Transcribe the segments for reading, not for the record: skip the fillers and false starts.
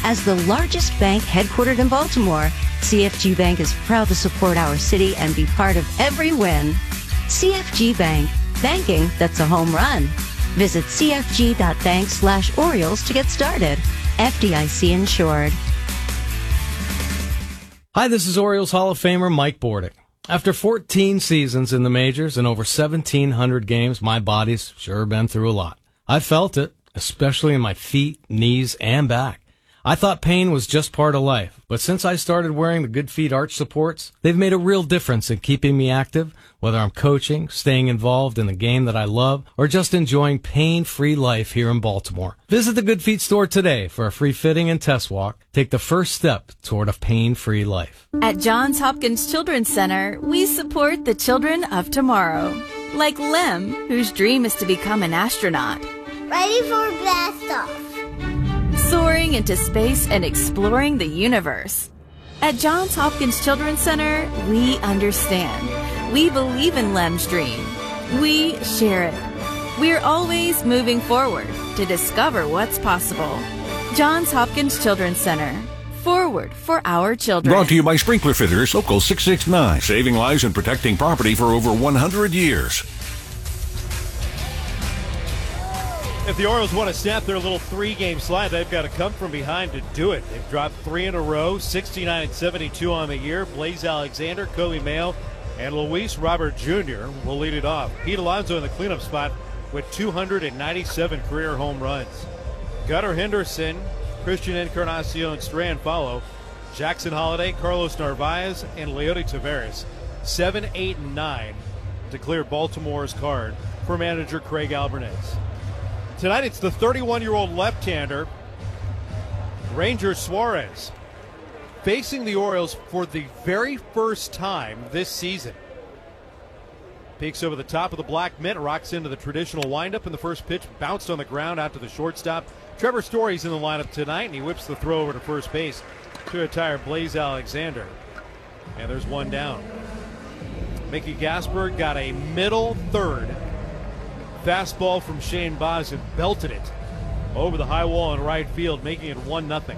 As the largest bank headquartered in Baltimore, CFG Bank is proud to support our city and be part of every win. CFG Bank, banking that's a home run. Visit cfg.bank/Orioles to get started. FDIC insured. Hi, this is Orioles Hall of Famer Mike Bordick. After 14 seasons in the majors and over 1,700 games, my body's sure been through a lot. I felt it, especially in my feet, knees, and back. I thought pain was just part of life, but since I started wearing the Good Feet arch supports, they've made a real difference in keeping me active, whether I'm coaching, staying involved in the game that I love, or just enjoying pain-free life here in Baltimore. Visit the Good Feet store today for a free fitting and test walk. Take the first step toward a pain-free life. At Johns Hopkins Children's Center, we support the children of tomorrow, like Lem, whose dream is to become an astronaut. Ready for blast off. Soaring into space and exploring the universe. At Johns Hopkins Children's Center, we understand. We believe in Lem's dream. We share it. We're always moving forward to discover what's possible. Johns Hopkins Children's Center. Forward for our children. Brought to you by Sprinkler Fitters, Local 669. Saving lives and protecting property for over 100 years. If the Orioles want to snap their little three-game slide, they've got to come from behind to do it. They've dropped 3 in a row, 69-72 on the year. Blaze Alexander, Coby Mayo, and Luis Robert Jr. will lead it off. Pete Alonso in the cleanup spot with 297 career home runs. Gunnar Henderson, Christian Encarnacion Strand follow. Jackson Holiday, Carlos Narvaez, and Leody Taveras. 7, 8, and 9 to clear Baltimore's card for manager Craig Albernez. Tonight it's the 31-year-old left-hander, Ranger Suarez, facing the Orioles for the very first time this season. Peeks over the top of the black mitt, rocks into the traditional windup, and the first pitch bounced on the ground out to the shortstop. Trevor Story's in the lineup tonight, and he whips the throw over to first base to retire Blaze Alexander. And there's one down. Mickey Gasper got a middle third fastball from Shane Baz and belted it over the high wall in right field, making it 1-0.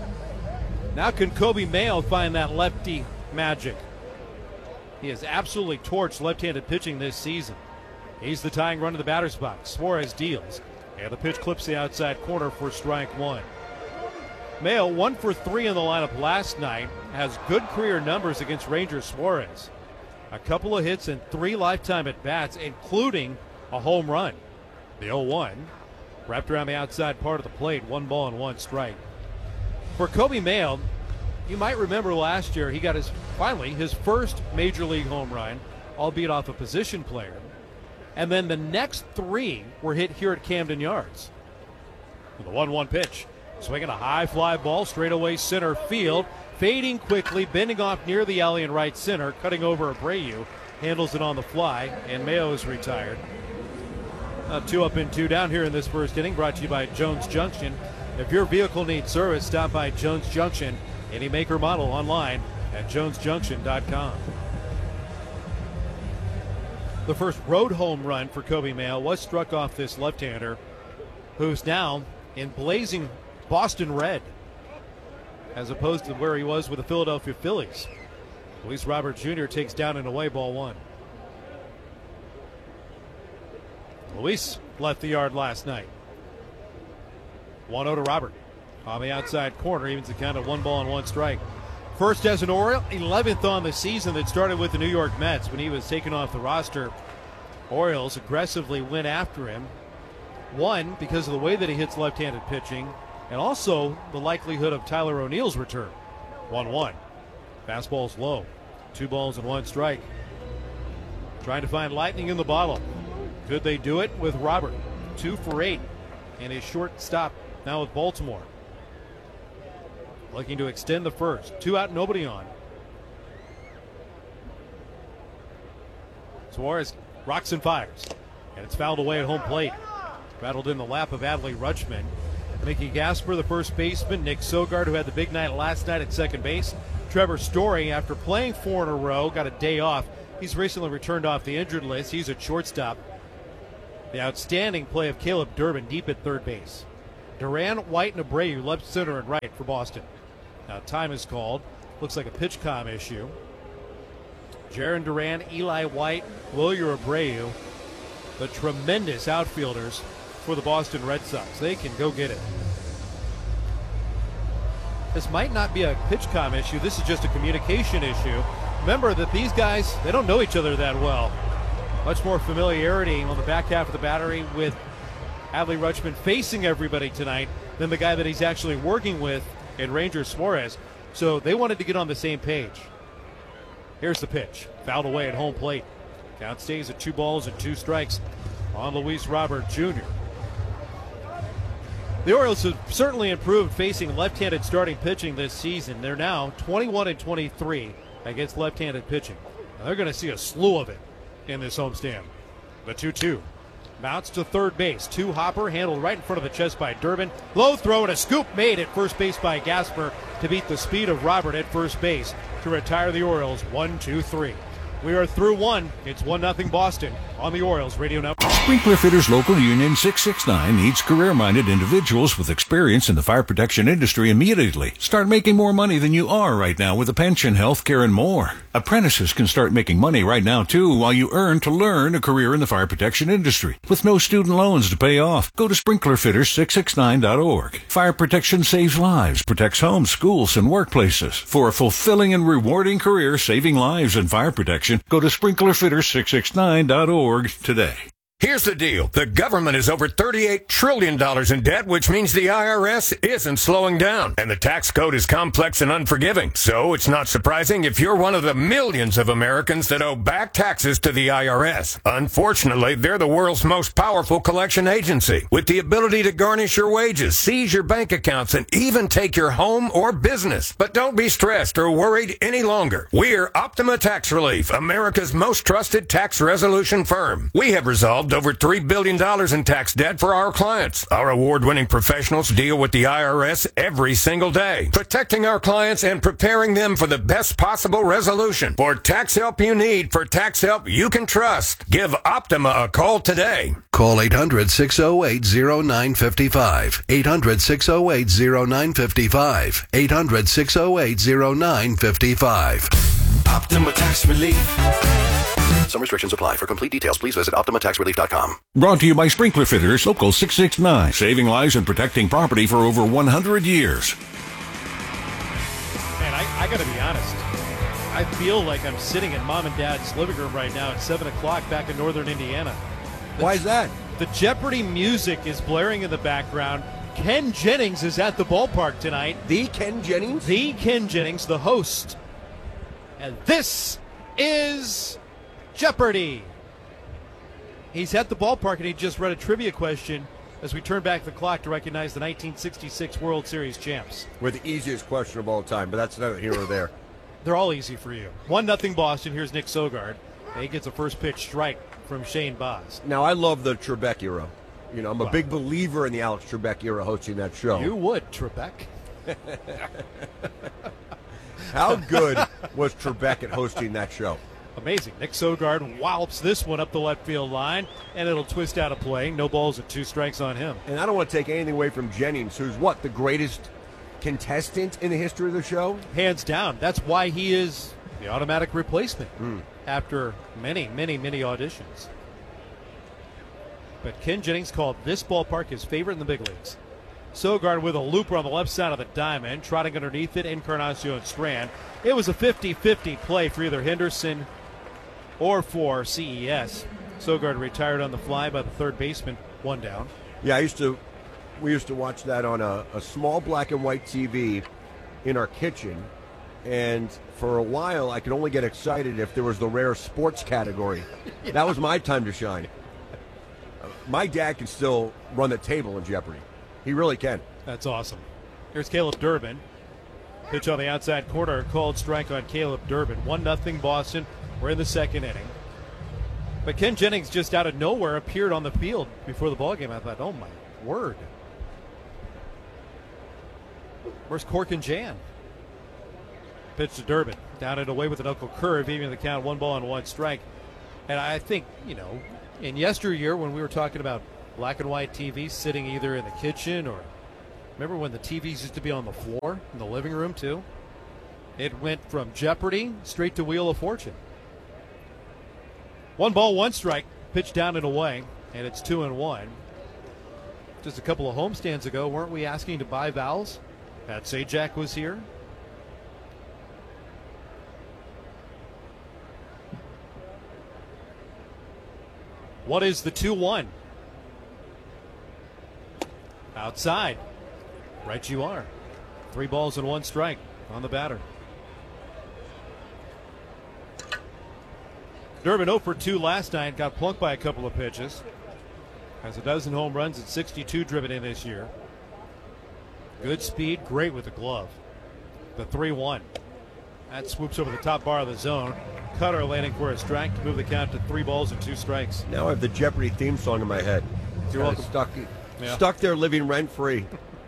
Now can Coby Mayo find that lefty magic? He has absolutely torched left-handed pitching this season. He's the tying run to the batter's box. Suarez deals, and the pitch clips the outside corner for strike one. Mayo 1 for 3 in the lineup last night, has good career numbers against Ranger Suarez. A couple of hits and 3 lifetime at-bats, including a home run. The 0-1 wrapped around the outside part of the plate, 1 ball and 1 strike. For Coby Mayo, you might remember last year he got finally his first major league home run, albeit off a position player. And then the next 3 were hit here at Camden Yards. The 1-1 pitch, swinging a high fly ball straight away center field, fading quickly, bending off near the alley in right center, cutting over Abreu, handles it on the fly, and Mayo is retired. 2 up and 2 down here in this first inning, brought to you by Jones Junction. If your vehicle needs service, stop by Jones Junction. Any make or model online at jonesjunction.com. The first road home run for Coby Mayo was struck off this left-hander, who's now in blazing Boston red, as opposed to where he was with the Philadelphia Phillies. Luis Robert Jr. takes down and away, ball 1. Luis left the yard last night. 1-0 to Robert. On the outside corner, evens the count at 1 ball and 1 strike. First as an Oriole, 11th on the season. That started with the New York Mets when he was taken off the roster. Orioles aggressively went after him. 1, because of the way that he hits left-handed pitching, and also the likelihood of Tyler O'Neill's return. 1-1. Fastball's low. 2 balls and 1 strike. Trying to find lightning in the bottle. Could they do it with Robert? 2 for 8 and his short stop now with Baltimore. Looking to extend the first. 2 out, nobody on. Suarez rocks and fires, and it's fouled away at home plate. Rattled in the lap of Adley Rutschman. Mickey Gasper, the first baseman. Nick Sogard, who had the big night last night at second base. Trevor Story, after playing 4 in a row, got a day off. He's recently returned off the injured list. He's at shortstop. The outstanding play of Caleb Durbin deep at third base. Duran, White, and Abreu, left, center, and right for Boston. Now time is called. Looks like a pitch comm issue. Jarren Duran, Eli White, Wilyer Abreu, the tremendous outfielders for the Boston Red Sox. They can go get it. This might not be a pitch comm issue. This is just a communication issue. Remember that these guys, they don't know each other that well. Much more familiarity on the back half of the battery with Adley Rutschman facing everybody tonight than the guy that he's actually working with in Ranger Suarez. So they wanted to get on the same page. Here's the pitch. Fouled away at home plate. Count stays at 2-2 on Luis Robert Jr. The Orioles have certainly improved facing left-handed starting pitching this season. They're now 21-23 against left-handed pitching. And they're going to see a slew of it in this homestand. The 2-2. Mounts to third base. Hopper handled right in front of the chest by Durbin. Low throw and a scoop made at first base by Gasper to beat the speed of Robert at first base to retire the Orioles 1-2-3. We are through one. It's 1-0 Boston on the Orioles Radio Network. Sprinkler Fitters Local Union 669 needs career-minded individuals with experience in the fire protection industry immediately. Start making more money than you are right now with a pension, health care, and more. Apprentices can start making money right now, too, while you earn to learn a career in the fire protection industry. With no student loans to pay off, go to sprinklerfitters669.org. Fire protection saves lives, protects homes, schools, and workplaces. For a fulfilling and rewarding career saving lives in fire protection, go to sprinklerfitters669.org today. Here's the deal. The government is over $38 trillion in debt, which means the IRS isn't slowing down. And the tax code is complex and unforgiving. So it's not surprising if you're one of the millions of Americans that owe back taxes to the IRS. Unfortunately, they're the world's most powerful collection agency, with the ability to garnish your wages, seize your bank accounts, and even take your home or business. But don't be stressed or worried any longer. We're Optima Tax Relief, America's most trusted tax resolution firm. We have resolved over $3 billion in tax debt for our clients. Our award-winning professionals deal with the IRS every single day, protecting our clients and preparing them for the best possible resolution. For tax help you need, for tax help you can trust, give Optima a call today. Call 800-608-0955. 800-608-0955. 800-608-0955. Optima Tax Relief. Some restrictions apply. For complete details, please visit OptimaTaxRelief.com. Brought to you by Sprinkler Fitters Local 669, saving lives and protecting property for over 100 years. Man, I got to be honest. I feel like I'm sitting in Mom and Dad's living room right now at 7 o'clock back in northern Indiana. Why is that? The Jeopardy music is blaring in the background. Ken Jennings is at the ballpark tonight. The Ken Jennings? The Ken Jennings, the host. And this is Jeopardy! He's at the ballpark and he just read a trivia question as we turn back the clock to recognize the 1966 World Series champs. With the easiest question of all time, but that's neither here or there. They're all easy for you. 1-0 Boston. Here's Nick Sogard. He gets a first pitch strike from Shane Baz. Now, I love the Trebek era. You know, I'm a big believer in the Alex Trebek era hosting that show. You would, Trebek. How good was Trebek at hosting that show? Amazing. Nick Sogard wallops this one up the left field line, and it'll twist out of play. No balls and 2 strikes on him. And I don't want to take anything away from Jennings, who's the greatest contestant in the history of the show? Hands down. That's why he is the automatic replacement after many, many, many auditions. But Ken Jennings called this ballpark his favorite in the big leagues. Sogard with a looper on the left side of the diamond, trotting underneath it, Encarnacion Strand. It was a 50-50 play for either Henderson or for CES. Sogard retired on the fly by the third baseman, 1 down. Yeah, we used to watch that on a small black and white TV in our kitchen, and for a while I could only get excited if there was the rare sports category. Yeah. That was my time to shine. My dad can still run the table in Jeopardy. He really can. That's awesome. Here's Caleb Durbin. Pitch on the outside corner, called strike on Caleb Durbin. 1-0 Boston. We're in the second inning. But Ken Jennings just out of nowhere appeared on the field before the ballgame. I thought, oh my word. Where's Cork and Jan? Pitch to Durbin. Down and away with an knuckle curve, even the count 1-1 strike. And I think, in yesteryear when we were talking about black and white TV sitting either in the kitchen or Remember when the TVs used to be on the floor in the living room, too? It went from Jeopardy straight to Wheel of Fortune. 1 ball, 1 strike, pitched down and away, and it's 2-1. Just a couple of homestands ago, weren't we asking to buy Vals? Pat Sajak was here. What is the 2-1? Outside. Right you are. 3 balls and 1 strike on the batter. Durbin 0 for 2 last night. Got plunked by a couple of pitches. Has a dozen home runs and 62 driven in this year. Good speed, great with the glove. The 3-1. That swoops over the top bar of the zone. Cutter landing for a strike to move the count to 3 balls and 2 strikes. Now I have the Jeopardy theme song in my head. You're welcome. Stuck there living rent-free.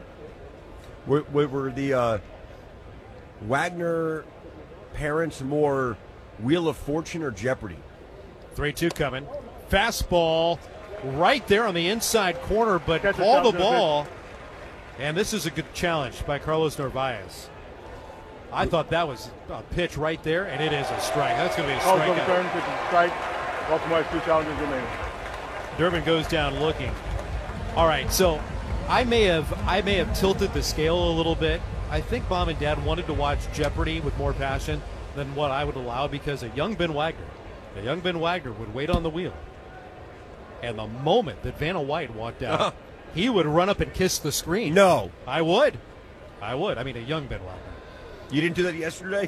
Were the Wagner parents more Wheel of Fortune or Jeopardy? 3-2 coming. Fastball right there on the inside corner, but call the ball. And this is a good challenge by Carlos Narvaez. I thought that was a pitch right there, and it is a strike. That's going to be a strikeout. Strike. Baltimore has 2 challenges remaining. Durbin goes down looking. All right, so I may have tilted the scale a little bit. I think Mom and Dad wanted to watch Jeopardy with more passion than what I would allow, because a young Ben Wagner would wait on the wheel. And the moment that Vanna White walked out, he would run up and kiss the screen. No. I would. I mean, a young Ben Wagner. You didn't do that yesterday?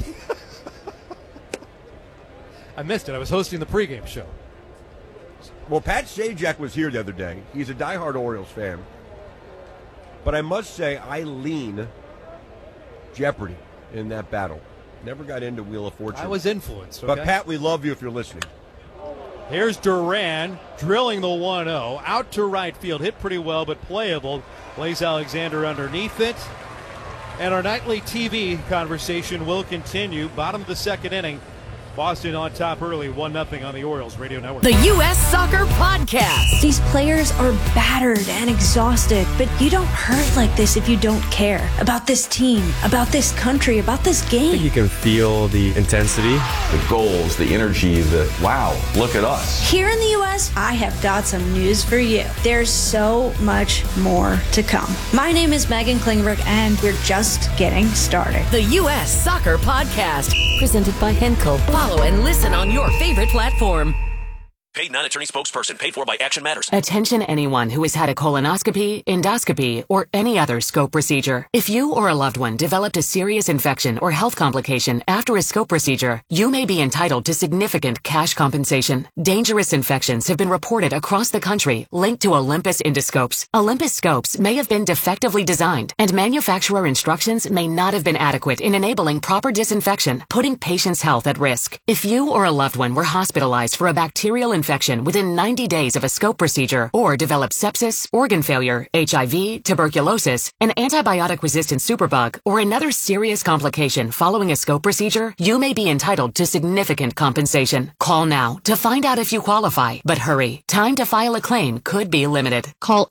I missed it. I was hosting the pregame show. Well, Pat Sajak was here the other day. He's a diehard Orioles fan. But I must say, I lean Jeopardy in that battle. Never got into Wheel of Fortune. I was influenced. Okay? But, Pat, we love you if you're listening. Here's Duran drilling the 1-0 out to right field. Hit pretty well, but playable. Blaze Alexander underneath it. And our nightly TV conversation will continue. Bottom of the 2nd inning. Boston on top early, 1-0 on the Orioles Radio Network. The U.S. Soccer Podcast. These players are battered and exhausted, but you don't hurt like this if you don't care about this team, about this country, about this game. I think you can feel the intensity, the goals, the energy, wow, look at us. Here in the U.S., I have got some news for you. There's so much more to come. My name is Megan Klingberg, and we're just getting started. The U.S. Soccer Podcast, presented by Henkel. Follow and listen on your favorite platform. Paid non-attorney spokesperson. Paid for by Action Matters. Attention anyone who has had a colonoscopy, endoscopy, or any other scope procedure. If you or a loved one developed a serious infection or health complication after a scope procedure, you may be entitled to significant cash compensation. Dangerous infections have been reported across the country linked to Olympus endoscopes. Olympus scopes may have been defectively designed, and manufacturer instructions may not have been adequate in enabling proper disinfection, putting patients' health at risk. If you or a loved one were hospitalized for a bacterial infection within 90 days of a scope procedure, or developed sepsis, organ failure, HIV, tuberculosis, an antibiotic-resistant superbug, or another serious complication following a scope procedure, you may be entitled to significant compensation. Call now to find out if you qualify. But hurry, time to file a claim could be limited. Call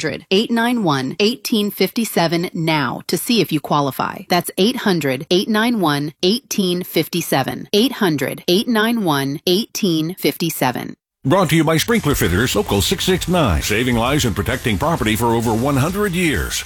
800-891-1857 now to see if you qualify. That's 800-891-1857. 800-891-1857. Brought to you by Sprinkler Fitters, Local 669. Saving lives and protecting property for over 100 years.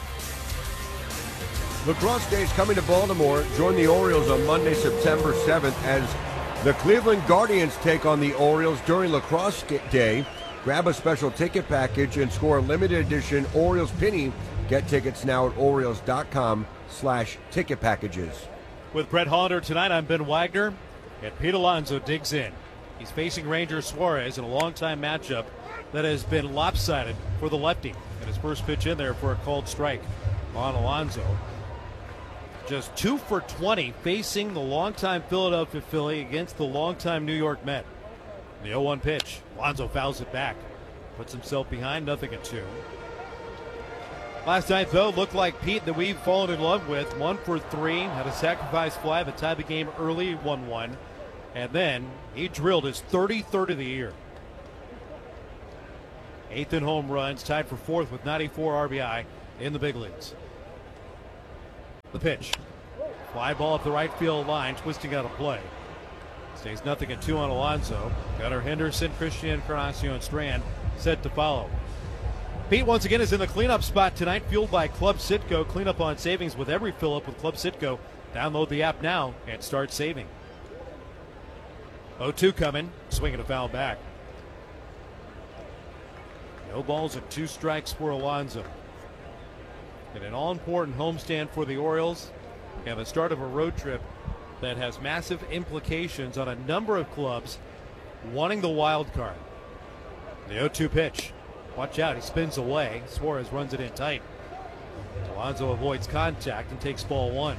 Lacrosse Day is coming to Baltimore. Join the Orioles on Monday, September 7th as the Cleveland Guardians take on the Orioles during Lacrosse Day. Grab a special ticket package and score a limited edition Orioles penny. Get tickets now at Orioles.com/ticket packages. With Brett Hollander tonight, I'm Ben Wagner, and Pete Alonso digs in. He's facing Ranger Suarez in a long-time matchup that has been lopsided for the lefty. And his first pitch in there for a called strike on Alonso. Just 2 for 20 facing the longtime Philadelphia Philly against the longtime New York Met. The 0-1 pitch. Alonso fouls it back. Puts himself behind, 0-2. Last night, though, looked like Pete that we've fallen in love with. 1 for 3. Had a sacrifice fly that tied the game early, 1-1. And then he drilled his 33rd of the year. 8th in home runs, tied for 4th with 94 RBI in the big leagues. The pitch. Fly ball up the right field line, twisting out of play. Stays 0-2 on Alonso. Gunnar Henderson, Christian Encarnacion Strand set to follow. Pete once again is in the cleanup spot tonight, fueled by Club Citgo. Cleanup on savings with every fill-up with Club Citgo. Download the app now and start saving. 0-2 coming. Swinging a foul back. No balls and 2 strikes for Alonso. And an all-important homestand for the Orioles. And the start of a road trip that has massive implications on a number of clubs wanting the wild card. The 0-2 pitch. Watch out, he spins away. Suarez runs it in tight. Alonso avoids contact and takes ball 1.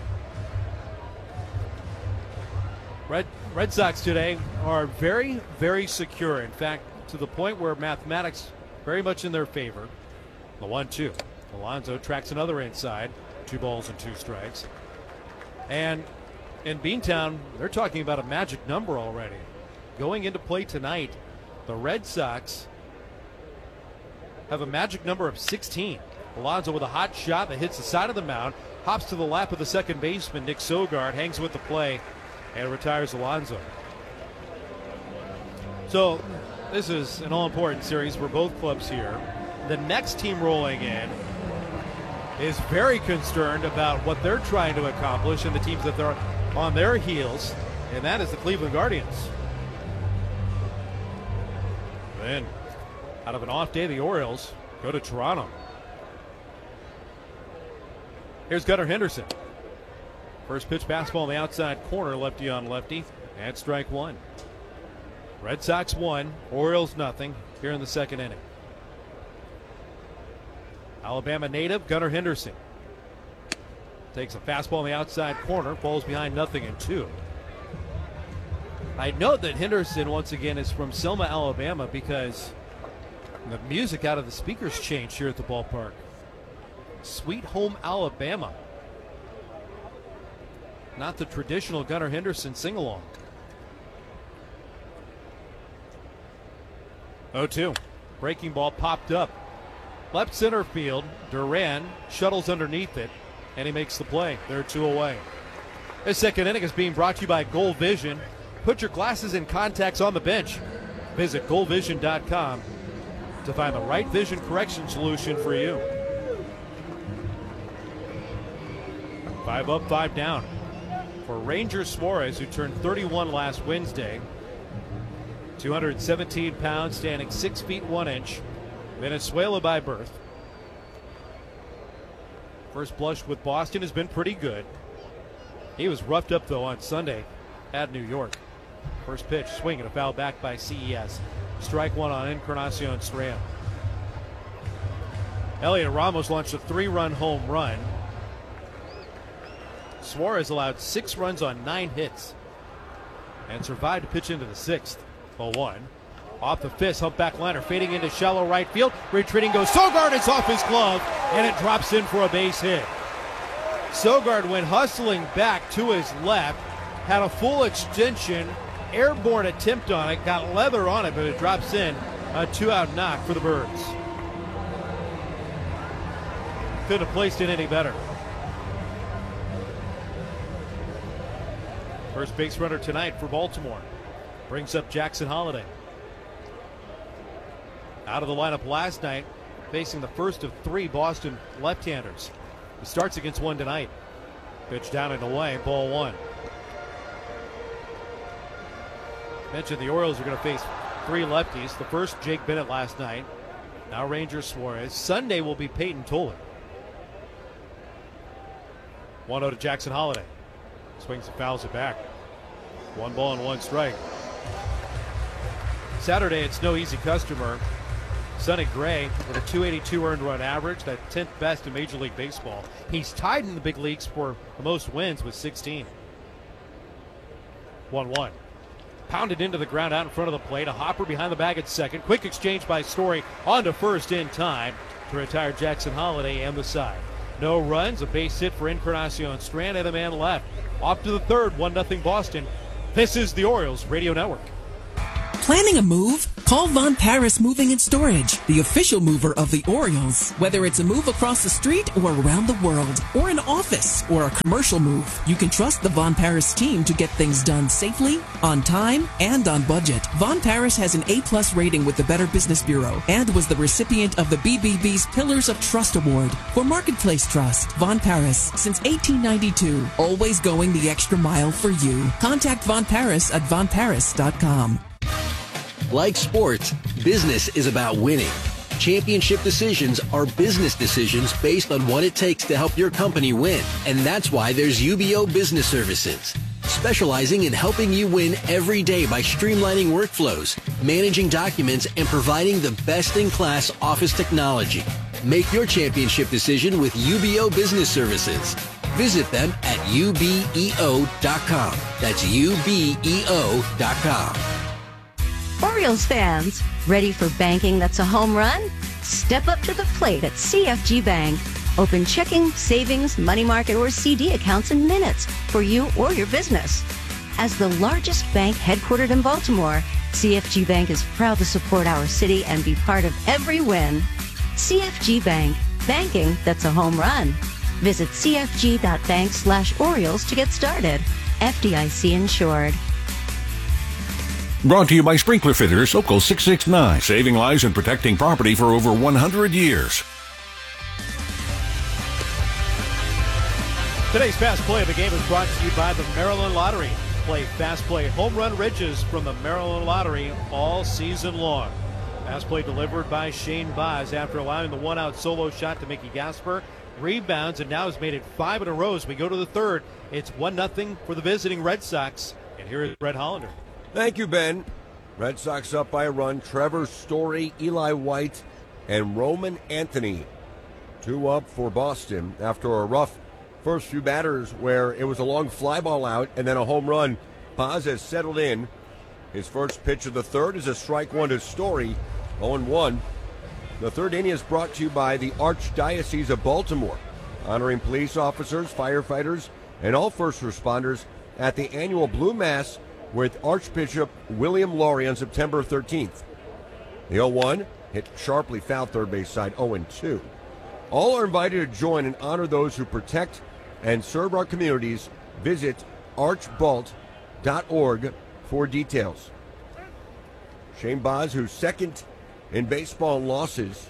Red Sox today are very, very secure. In fact, to the point where mathematics very much in their favor. The 1-2. Alonso tracks another inside. 2 balls and 2 strikes. And in Beantown, they're talking about a magic number already. Going into play tonight, the Red Sox have a magic number of 16. Alonso with a hot shot that hits the side of the mound, hops to the lap of the second baseman, Nick Sogard, hangs with the play, and retires Alonso. So this is an all-important series for both clubs here. The next team rolling in is very concerned about what they're trying to accomplish and the teams that they're on their heels, and that is the Cleveland Guardians. Then, out of an off day, the Orioles go to Toronto. Here's Gunnar Henderson. First pitch fastball on the outside corner, lefty on lefty, and strike 1. Red Sox 1, Orioles nothing here in the second inning. Alabama native Gunnar Henderson takes a fastball on the outside corner, falls behind 0-2. I note that Henderson once again is from Selma, Alabama, because the music out of the speakers changed here at the ballpark. Sweet Home Alabama. Not the traditional Gunnar Henderson sing-along. 0-2. Breaking ball popped up. Left center field. Duran shuttles underneath it, and he makes the play. They're 2 away. This second inning is being brought to you by Goal Vision. Put your glasses and contacts on the bench. Visit goalvision.com to find the right vision correction solution for you. 5 up, 5 down. For Ranger Suarez, who turned 31 last Wednesday. 217 pounds, standing 6 feet 1 inch. Venezuela by birth. First blush with Boston has been pretty good. He was roughed up, though, on Sunday at New York. First pitch, swing and a foul back by CES. Strike 1 on Encarnacion Strand. Elliot Ramos launched a 3-run home run. Suarez allowed 6 runs on 9 hits and survived to pitch into the 6th. 0-1. Off the fist, humpback liner fading into shallow right field. Retreating goes Sogard. It's off his glove, and it drops in for a base hit. Sogard went hustling back to his left, had a full extension, airborne attempt on it, got leather on it, but it drops in. A 2-out knock for the Birds. Couldn't have placed it any better. First base runner tonight for Baltimore. Brings up Jackson Holliday. Out of the lineup last night, facing the first of 3 Boston left-handers. He starts against one tonight. Pitch down and away, ball 1. Mentioned the Orioles are going to face 3 lefties. The first, Jake Bennett last night. Now Ranger Suarez. Sunday will be Peyton Tolan. 1-0 to Jackson Holliday. Swings and fouls it back. 1 ball and 1 strike. Saturday, it's no easy customer. Sonny Gray with a 282 earned run average, that 10th best in Major League Baseball. He's tied in the big leagues for the most wins with 16. 1-1. Pounded into the ground out in front of the plate. A hopper behind the bag at second. Quick exchange by Story on to first in time to retire Jackson Holliday and the side. No runs, a base hit for Encarnacion Strand, and the man left. Off to the third, 1-0 Boston. This is the Orioles Radio Network. Planning a move? Call Von Paris Moving and Storage, the official mover of the Orioles. Whether it's a move across the street or around the world, or an office or a commercial move, you can trust the Von Paris team to get things done safely, on time, and on budget. Von Paris has an A+ rating with the Better Business Bureau and was the recipient of the BBB's Pillars of Trust Award for Marketplace Trust. Von Paris, since 1892, always going the extra mile for you. Contact Von Paris at vonparis.com. Like sports, business is about winning. Championship decisions are business decisions based on what it takes to help your company win. And that's why there's UBO Business Services, specializing in helping you win every day by streamlining workflows, managing documents, and providing the best-in-class office technology. Make your championship decision with UBO Business Services. Visit them at ubeo.com. That's ubeo.com. Orioles fans, ready for banking that's a home run? Step up to the plate at CFG Bank. Open checking, savings, money market, or CD accounts in minutes for you or your business. As the largest bank headquartered in Baltimore, CFG Bank is proud to support our city and be part of every win. CFG Bank, banking that's a home run. Visit cfg.bank/Orioles to get started. FDIC insured. Brought to you by Sprinkler Fitters, Local 669, saving lives and protecting property for over 100 years. Today's Fast Play of the game is brought to you by the Maryland Lottery. Play Fast Play Home Run Ridges from the Maryland Lottery all season long. Fast Play delivered by Shane Baz after allowing the one-out solo shot to Mickey Gasper. Rebounds and now has made it 5 in a row as we go to the third. It's 1-0 for the visiting Red Sox. And here is Brett Hollander. Thank you, Ben. Red Sox up by a run. Trevor Story, Eli White, and Roman Anthony. 2 up for Boston after a rough first few batters where it was a long fly ball out and then a home run. Baz has settled in. His first pitch of the third is a strike one to Story, 0-1. The third inning is brought to you by the Archdiocese of Baltimore, honoring police officers, firefighters, and all first responders at the annual Blue Mass with Archbishop William Laurie on September 13th. The 0-1 hit sharply foul third base side, 0-2. All are invited to join and honor those who protect and serve our communities. Visit archbalt.org for details. Shane Baz, who's second in baseball in losses,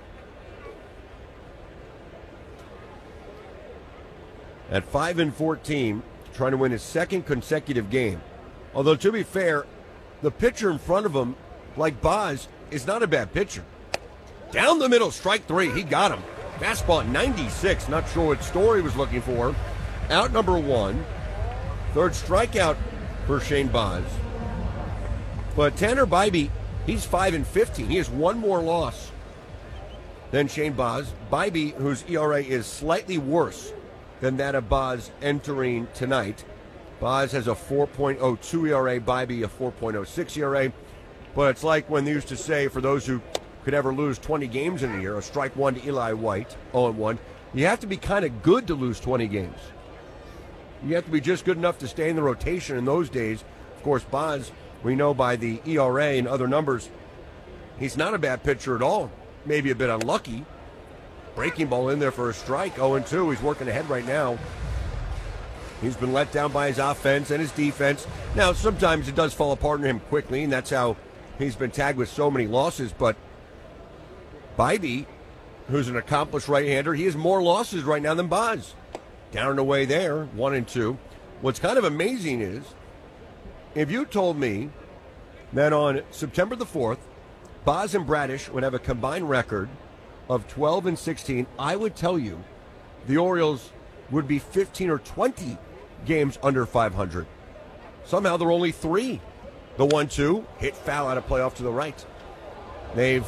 at 5-14, trying to win his second consecutive game. Although, to be fair, the pitcher in front of him, like Baz, is not a bad pitcher. Down the middle, strike three. He got him. Fastball at 96. Not sure what Story was looking for. Out number one. Third strikeout for Shane Baz. But Tanner Bybee, he's 5-15. He has one more loss than Shane Baz. Bybee, whose ERA is slightly worse than that of Baz entering tonight. Baz has a 4.02 ERA, Bybee a 4.06 ERA. But it's like when they used to say, for those who could ever lose 20 games in a year, a strike one to Eli White, 0-1. You have to be kind of good to lose 20 games. You have to be just good enough to stay in the rotation in those days. Of course, Baz, we know by the ERA and other numbers, he's not a bad pitcher at all. Maybe a bit unlucky. Breaking ball in there for a strike, 0-2. He's working ahead right now. He's been let down by his offense and his defense. Now, sometimes it does fall apart on him quickly, and that's how he's been tagged with so many losses. But Bybee, who's an accomplished right-hander, he has more losses right now than Baz. Down and away there, 1-2. What's kind of amazing is, if you told me that on September the 4th, Baz and Bradish would have a combined record of 12-16, I would tell you the Orioles would be 15 or 20 games under 500. Somehow they're only 3. The 1-2 hit foul out of play off to the right. They've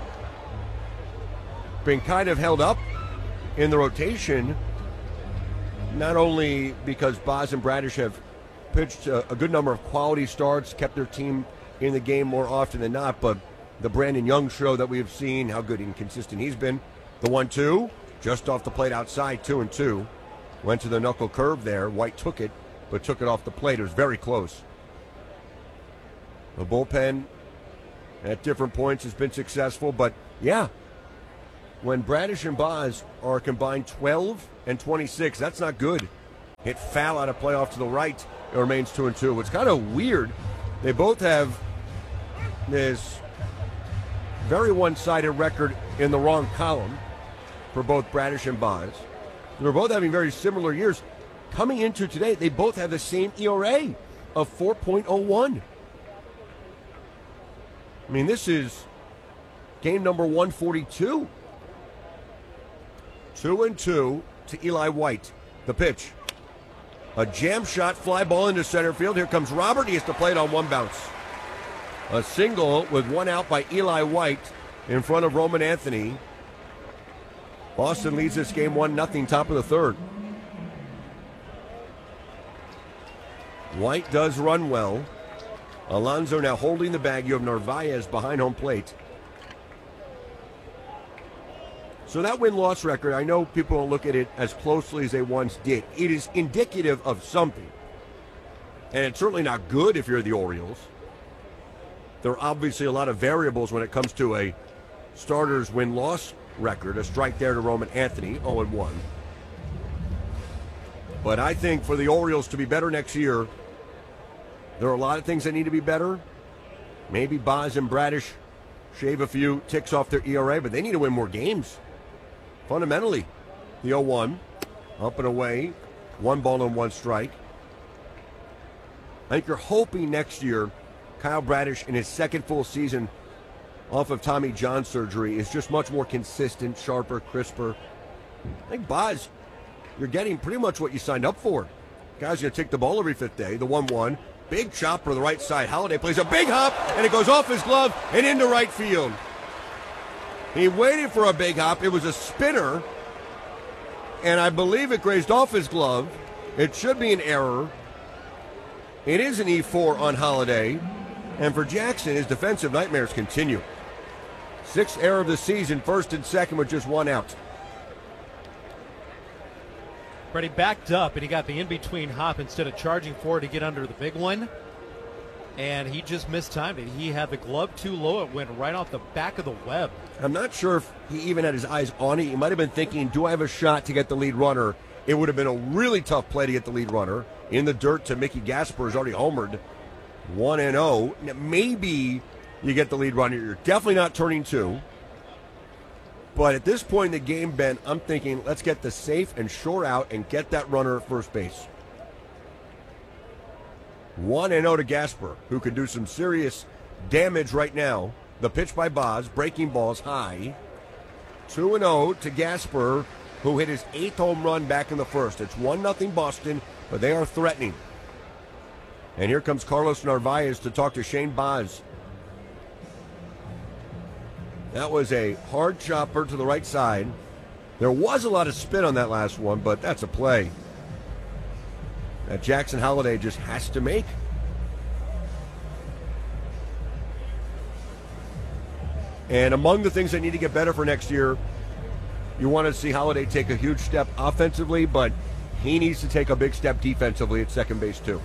been kind of held up in the rotation, not only because Baz and Bradish have pitched a good number of quality starts, kept their team in the game more often than not, but the Brandon Young show that we have seen, how good and consistent he's been. The 1-2, just off the plate outside, 2-2. Went to the knuckle curve there. White took it, but took it off the plate. It was very close. The bullpen at different points has been successful. But, yeah, when Bradish and Boz are combined 12 and 26, that's not good. Hit foul out of play off to the right. It remains 2-2. It's kind of weird. They both have this very one-sided record in the wrong column for both Bradish and Boz. They're both having very similar years. Coming into today, they both have the same ERA of 4.01. I mean, this is game number 142. 2-2 to Eli White. The pitch. A jam shot, fly ball into center field. Here comes Robert. He has to play it on one bounce. A single with one out by Eli White in front of Roman Anthony. Boston leads this game 1-0, top of the third. White does run well. Alonso now holding the bag. You have Narvaez behind home plate. So that win-loss record, I know people don't look at it as closely as they once did. It is indicative of something. And it's certainly not good if you're the Orioles. There are obviously a lot of variables when it comes to a starter's win-loss record. A strike there to Roman Anthony, 0-1. But I think for the Orioles to be better next year, there are a lot of things that need to be better. Maybe Boz and Bradish shave a few ticks off their ERA, but they need to win more games. Fundamentally, the 0-1, up and away, 1 ball and 1 strike. I think you're hoping next year Kyle Bradish in his second full season off of Tommy John surgery is just much more consistent, sharper, crisper. I think Boz, you're getting pretty much what you signed up for. Guy's going to take the ball every 5th day, the 1-1. Big chopper to the right side. Halladay plays a big hop, and it goes off his glove and into right field. He waited for a big hop. It was a spinner, and I believe it grazed off his glove. It should be an error. It is an E4 on Halladay, and for Jackson, his defensive nightmares continue. 6th error of the season, 1st and 2nd with just 1 out. Freddie backed up, and he got the in-between hop instead of charging forward to get under the big one. And he just mistimed it. He had the glove too low. It went right off the back of the web. I'm not sure if he even had his eyes on it. He might have been thinking, do I have a shot to get the lead runner? It would have been a really tough play to get the lead runner. In the dirt to Mickey Gasper, is already homered. 1-0. Now, maybe you get the lead runner. You're definitely not turning 2. But at this point in the game, Ben, I'm thinking, let's get the safe and sure out and get that runner at first base. 1-0 to Gasper, who can do some serious damage right now. The pitch by Boz, breaking balls high. 2-0 to Gasper, who hit his 8th home run back in the first. It's 1-0 Boston, but they are threatening. And here comes Carlos Narvaez to talk to Shane Boz. That was a hard chopper to the right side. There was a lot of spin on that last one, but that's a play that Jackson Halladay just has to make. And among the things that need to get better for next year, you want to see Halladay take a huge step offensively, but he needs to take a big step defensively at second base too.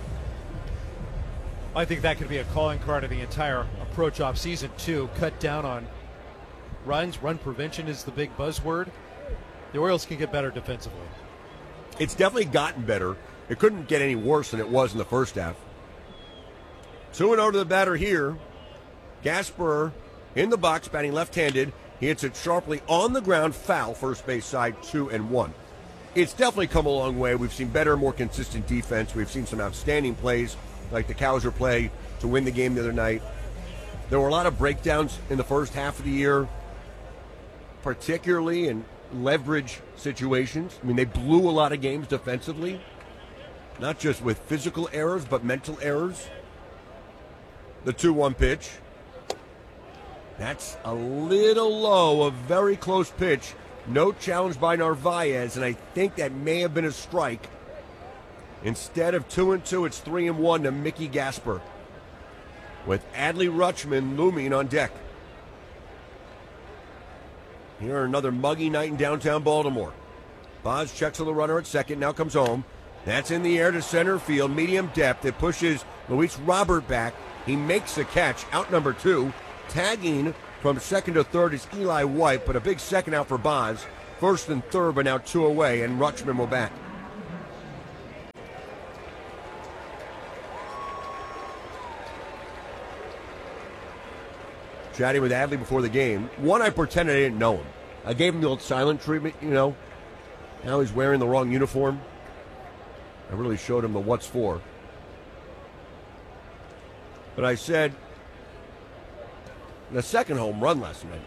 I think that could be a calling card of the entire approach off season too. Cut down on runs. Run prevention is the big buzzword. The Orioles can get better defensively. It's definitely gotten better. It couldn't get any worse than it was in the first half. 2-0 to the batter here. Gasper in the box, batting left-handed. He hits it sharply on the ground, foul, first base side, 2-1. It's definitely come a long way. We've seen better, more consistent defense. We've seen some outstanding plays, like the Cowser play to win the game the other night. There were a lot of breakdowns in the first half of the year, particularly in leverage situations. I mean, they blew a lot of games defensively, not just with physical errors, but mental errors. The 2-1 pitch. That's a little low, a very close pitch. No challenge by Narvaez, and I think that may have been a strike. Instead of 2-2, it's 3-1 to Mickey Gasper, with Adley Rutschman looming on deck. Here, another muggy night in downtown Baltimore. Boz checks on the runner at second, now comes home. That's in the air to center field, medium depth. It pushes Luis Robert back. He makes the catch, out number 2. Tagging from second to third is Eli White, but a big second out for Boz. First and third, but now 2 away, and Rutschman will bat. Chatting with Adley before the game. One, I pretended I didn't know him. I gave him the old silent treatment, you know. Now he's wearing the wrong uniform. I really showed him the what's for. But I said, the second home run last night,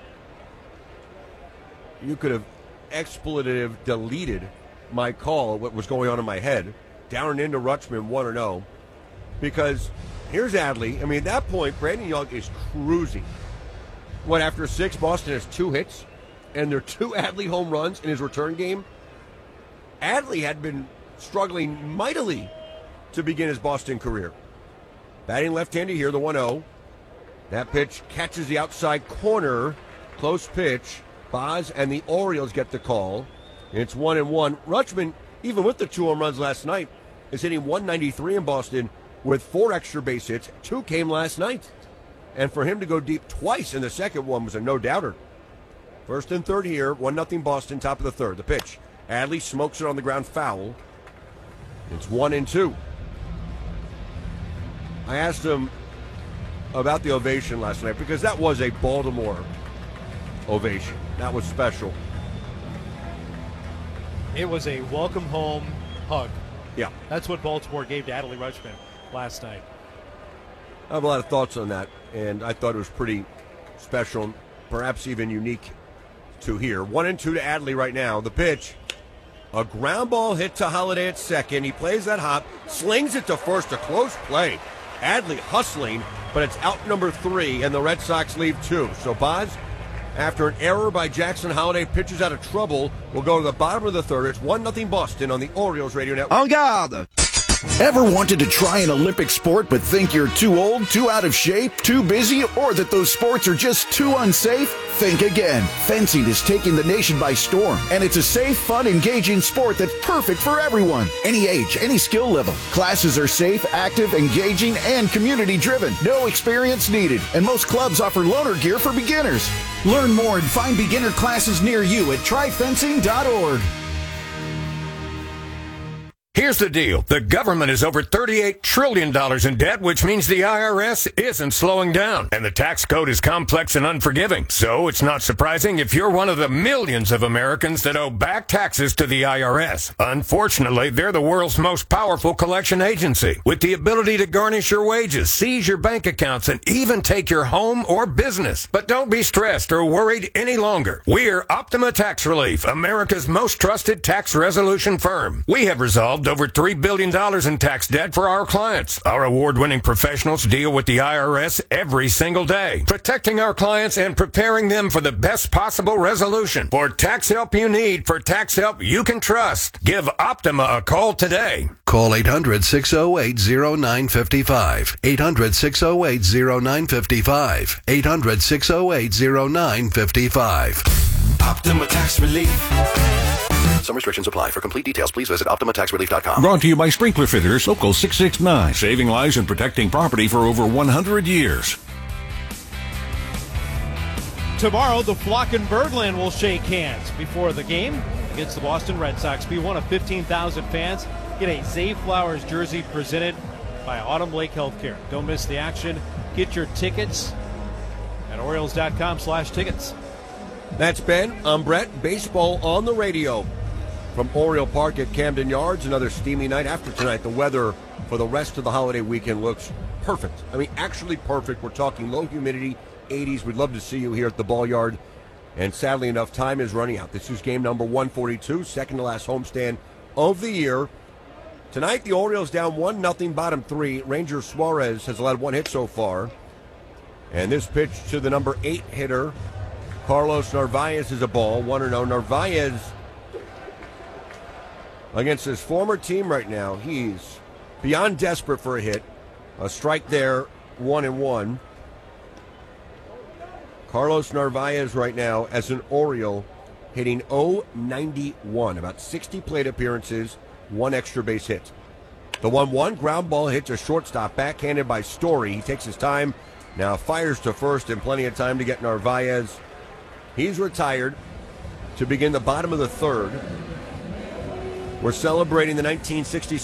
you could have expletive deleted my call, what was going on in my head, down and into Rutschman 1-0. Because here's Adley. I mean, at that point, Brandon Young is cruising. What, after 6, Boston has 2 hits, and there are 2 Adley home runs in his return game. Adley had been struggling mightily to begin his Boston career. Batting left-handed here, the 1-0. That pitch catches the outside corner. Close pitch. Boz and the Orioles get the call. It's 1-1. Rutschman, even with the 2 home runs last night, is hitting 193 in Boston with 4 extra base hits. 2 came last night. And for him to go deep twice in the second one was a no-doubter. First and third here, 1-0 Boston, top of the third. The pitch. Adley smokes it on the ground, foul. It's 1-2. I asked him about the ovation last night because that was a Baltimore ovation. That was special. It was a welcome home hug. Yeah. That's what Baltimore gave to Adley Rutschman last night. I have a lot of thoughts on that, and I thought it was pretty special, perhaps even unique to hear. 1-2 to Adley right now. The pitch. A ground ball hit to Holiday at second. He plays that hop, slings it to first. A close play. Adley hustling, but it's out number 3, and the Red Sox leave 2. So Boz, after an error by Jackson Holiday, pitches out of trouble. Will go to the bottom of the third. It's 1-0 Boston on the Orioles radio network. En garde! Ever wanted to try an Olympic sport but think you're too old, too out of shape, too busy, or that those sports are just too unsafe? Think again. Fencing is taking the nation by storm, and it's a safe, fun, engaging sport that's perfect for everyone. Any age, any skill level. Classes are safe, active, engaging, and community-driven. No experience needed, and most clubs offer loaner gear for beginners. Learn more and find beginner classes near you at tryfencing.org. Here's the deal. The government is over $38 trillion in debt, which means the IRS isn't slowing down. And the tax code is complex and unforgiving. So it's not surprising if you're one of the millions of Americans that owe back taxes to the IRS. Unfortunately, they're the world's most powerful collection agency, with the ability to garnish your wages, seize your bank accounts, and even take your home or business. But don't be stressed or worried any longer. We're Optima Tax Relief, America's most trusted tax resolution firm. We have resolved over $3 billion in tax debt for our clients. Our award-winning professionals deal with the IRS every single day, protecting our clients and preparing them for the best possible resolution. For tax help you need, for tax help you can trust, give Optima a call today. Call 800-608-0955. 800-608-0955. 800-608-0955. Optima Tax Relief. Some restrictions apply. For complete details, please visit OptimaTaxRelief.com. Brought to you by Sprinkler Fitters, Local 669. Saving lives and protecting property for over 100 years. Tomorrow, the Flock and Birdland will shake hands before the game against the Boston Red Sox. Be one of 15,000 fans. Get a Zay Flowers jersey presented by Autumn Lake Healthcare. Don't miss the action. Get your tickets at Orioles.com/tickets. That's Ben. I'm Brett. Baseball on the radio from Oriole Park at Camden Yards. Another steamy night. After tonight, the weather for the rest of the holiday weekend looks perfect. I mean, actually perfect. We're talking low humidity, 80s. We'd love to see you here at the Ball Yard. And sadly enough, time is running out. This is game number 142, second to last homestand of the year. Tonight, the Orioles down 1-0, bottom 3. Ranger Suarez has allowed 1 hit so far. And this pitch to the number 8 hitter, Carlos Narvaez, is a ball. 1-0. Narvaez against his former team right now. He's beyond desperate for a hit. A strike there, 1-1. Carlos Narvaez right now as an Oriole hitting .091. About 60 plate appearances, 1 extra base hit. The 1-1 ground ball hits a shortstop, backhanded by Story. He takes his time, Now fires to first and plenty of time to get Narvaez. He's retired to begin the bottom of the third. We're celebrating the 1966